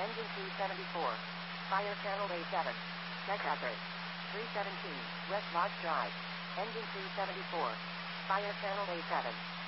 Engine 374. Fire channel A7. Check hazard. 317, West Lodge Drive. Engine 374. Fire channel A7.